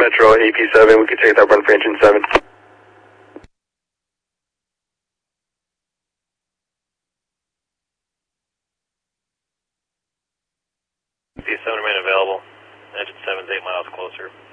Metro AP7, we could take that run for engine 7. AP7 remain available. Engine 7's 8 miles closer.